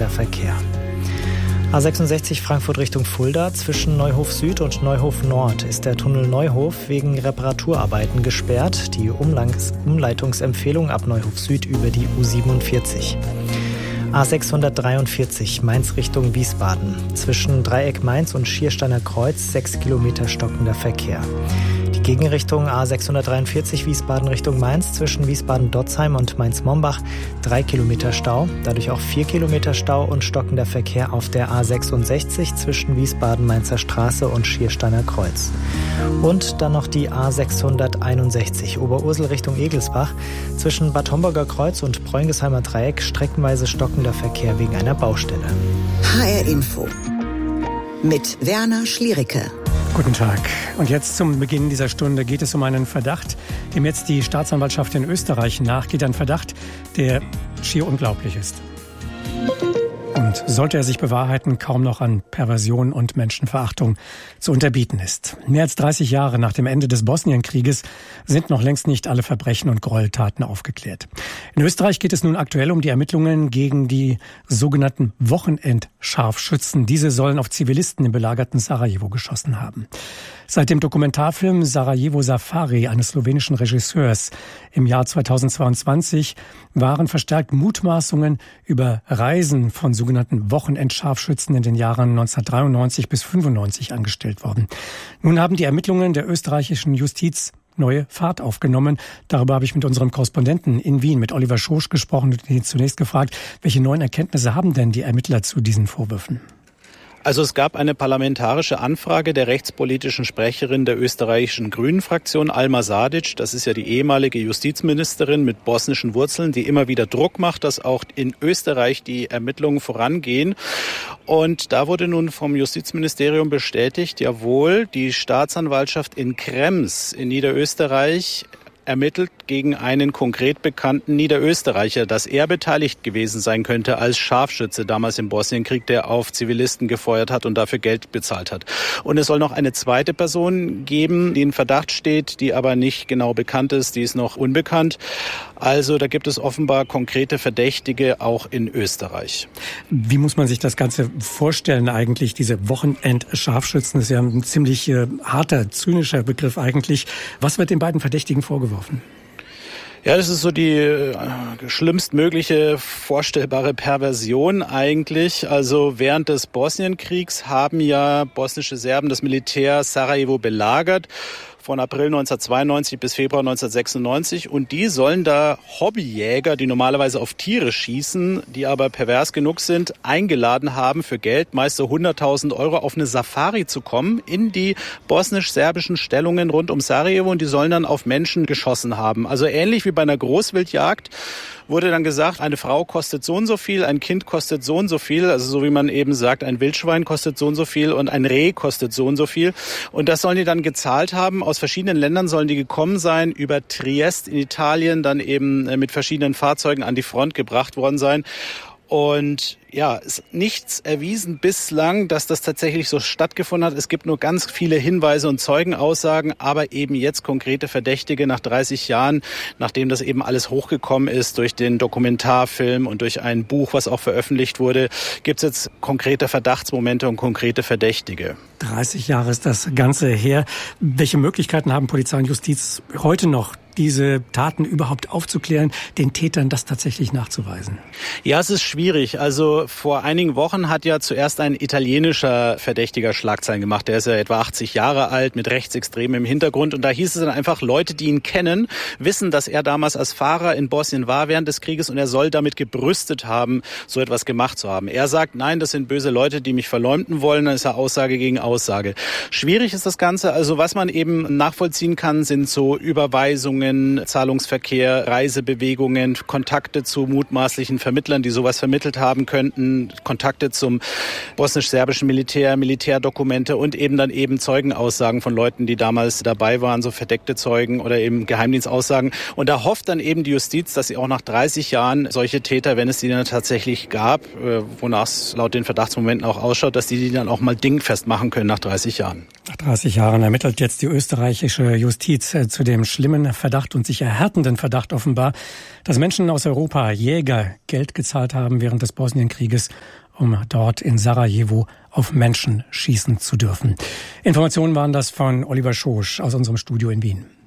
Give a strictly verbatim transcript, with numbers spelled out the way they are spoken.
stockender Verkehr. A sechsundsechzig Frankfurt Richtung Fulda. Zwischen Neuhof Süd und Neuhof Nord ist der Tunnel Neuhof wegen Reparaturarbeiten gesperrt. Die Umlangs- Umleitungsempfehlung ab Neuhof Süd über die U siebenundvierzig. A sechshundertdreiundvierzig Mainz Richtung Wiesbaden. Zwischen Dreieck Mainz und Schiersteiner Kreuz sechs Kilometer stockender Verkehr. Die Gegenrichtung A sechshundertdreiundvierzig Wiesbaden Richtung Mainz zwischen Wiesbaden-Dotzheim und Mainz-Mombach drei Kilometer Stau, dadurch auch vier Kilometer Stau und stockender Verkehr auf der A sechsundsechzig zwischen Wiesbaden-Mainzer Straße und Schiersteiner Kreuz. Und dann noch die A sechshunderteinundsechzig Oberursel Richtung Egelsbach zwischen Bad Homburger Kreuz und Bräunigsheimer Dreieck streckenweise stockender Verkehr wegen einer Baustelle. H R Info mit Werner Schliericke. Guten Tag. Und jetzt zum Beginn dieser Stunde geht es um einen Verdacht, dem jetzt die Staatsanwaltschaft in Österreich nachgeht. Ein Verdacht, der schier unglaublich ist. Und sollte er sich bewahrheiten, kaum noch an Perversion und Menschenverachtung zu unterbieten ist. Mehr als dreißig Jahre nach dem Ende des Bosnienkrieges sind noch längst nicht alle Verbrechen und Gräueltaten aufgeklärt. In Österreich geht es nun aktuell um die Ermittlungen gegen die sogenannten Wochenendscharfschützen. Diese sollen auf Zivilisten im belagerten Sarajevo geschossen haben. Seit dem Dokumentarfilm Sarajevo Safari eines slowenischen Regisseurs im Jahr zweitausendzweiundzwanzig waren verstärkt Mutmaßungen über Reisen von sogenannten Wochenendscharfschützen in den Jahren neunzehnhundertdreiundneunzig bis fünfundneunzig angestellt worden. Nun haben die Ermittlungen der österreichischen Justiz neue Fahrt aufgenommen. Darüber habe ich mit unserem Korrespondenten in Wien, mit Oliver Schosch, gesprochen und ihn zunächst gefragt, welche neuen Erkenntnisse haben denn die Ermittler zu diesen Vorwürfen? Also es gab eine parlamentarische Anfrage der rechtspolitischen Sprecherin der österreichischen Grünen-Fraktion, Alma Sadic. Das ist ja die ehemalige Justizministerin mit bosnischen Wurzeln, die immer wieder Druck macht, dass auch in Österreich die Ermittlungen vorangehen. Und da wurde nun vom Justizministerium bestätigt, jawohl, die Staatsanwaltschaft in Krems in Niederösterreich ermittelt gegen einen konkret bekannten Niederösterreicher, dass er beteiligt gewesen sein könnte als Scharfschütze damals im Bosnienkrieg, der auf Zivilisten gefeuert hat und dafür Geld bezahlt hat. Und es soll noch eine zweite Person geben, die in Verdacht steht, die aber nicht genau bekannt ist, die ist noch unbekannt. Also da gibt es offenbar konkrete Verdächtige auch in Österreich. Wie muss man sich das Ganze vorstellen eigentlich, diese Wochenend-Scharfschützen? Das ist ja ein ziemlich äh, harter, zynischer Begriff eigentlich. Was wird den beiden Verdächtigen vorgeworfen? Ja, das ist so die äh, schlimmstmögliche vorstellbare Perversion eigentlich. Also während des Bosnienkriegs haben ja bosnische Serben das Militär Sarajevo belagert, von April neunzehnhundertzweiundneunzig bis Februar neunzehnhundertsechsundneunzig. Und die sollen da Hobbyjäger, die normalerweise auf Tiere schießen, die aber pervers genug sind, eingeladen haben für Geld, meist so hunderttausend Euro, auf eine Safari zu kommen in die bosnisch-serbischen Stellungen rund um Sarajevo. Und die sollen dann auf Menschen geschossen haben. Also ähnlich wie bei einer Großwildjagd wurde dann gesagt, eine Frau kostet so und so viel, ein Kind kostet so und so viel. Also so wie man eben sagt, ein Wildschwein kostet so und so viel und ein Reh kostet so und so viel. Und das sollen die dann gezahlt haben. Aus verschiedenen Ländern sollen die gekommen sein, über Triest in Italien, dann eben mit verschiedenen Fahrzeugen an die Front gebracht worden sein. Und ja, ist nichts erwiesen bislang, dass das tatsächlich so stattgefunden hat. Es gibt nur ganz viele Hinweise und Zeugenaussagen, aber eben jetzt konkrete Verdächtige nach dreißig Jahren, nachdem das eben alles hochgekommen ist durch den Dokumentarfilm und durch ein Buch, was auch veröffentlicht wurde, gibt es jetzt konkrete Verdachtsmomente und konkrete Verdächtige. dreißig Jahre ist das Ganze her. Welche Möglichkeiten haben Polizei und Justiz heute noch, diese Taten überhaupt aufzuklären, den Tätern das tatsächlich nachzuweisen? Ja, es ist schwierig. Also vor einigen Wochen hat ja zuerst ein italienischer Verdächtiger Schlagzeilen gemacht. Der ist ja etwa achtzig Jahre alt, mit Rechtsextremen im Hintergrund. Und da hieß es dann einfach, Leute, die ihn kennen, wissen, dass er damals als Fahrer in Bosnien war während des Krieges und er soll damit gebrüstet haben, so etwas gemacht zu haben. Er sagt, nein, das sind böse Leute, die mich verleumden wollen. Dann ist er Aussage gegen Aussage. Schwierig ist das Ganze. Also was man eben nachvollziehen kann, sind so Überweisungen, Zahlungsverkehr, Reisebewegungen, Kontakte zu mutmaßlichen Vermittlern, die sowas vermittelt haben könnten, Kontakte zum bosnisch-serbischen Militär, Militärdokumente und eben dann eben Zeugenaussagen von Leuten, die damals dabei waren, so verdeckte Zeugen oder eben Geheimdienstaussagen. Und da hofft dann eben die Justiz, dass sie auch nach dreißig Jahren solche Täter, wenn es die dann tatsächlich gab, wonach es laut den Verdachtsmomenten auch ausschaut, dass die die dann auch mal dingfest machen können nach dreißig Jahren. Nach dreißig Jahren ermittelt jetzt die österreichische Justiz zu dem schlimmen Verdacht Verdacht und sich erhärtenden Verdacht offenbar, dass Menschen aus Europa, Jäger, Geld gezahlt haben während des Bosnienkrieges, um dort in Sarajevo auf Menschen schießen zu dürfen. Informationen waren das von Oliver Schosch aus unserem Studio in Wien.